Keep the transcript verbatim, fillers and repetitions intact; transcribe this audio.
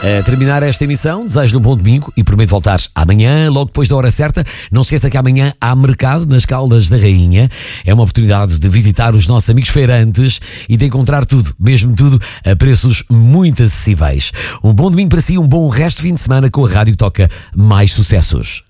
A terminar esta emissão, desejo-lhe um bom domingo e prometo voltar amanhã, logo depois da hora certa. Não se esqueça que amanhã há mercado nas Caldas da Rainha. É uma oportunidade de visitar os nossos amigos feirantes e de encontrar tudo, mesmo tudo, a preços muito acessíveis. Um bom domingo para si, um bom resto de fim de semana com a rádio que toca mais sucessos.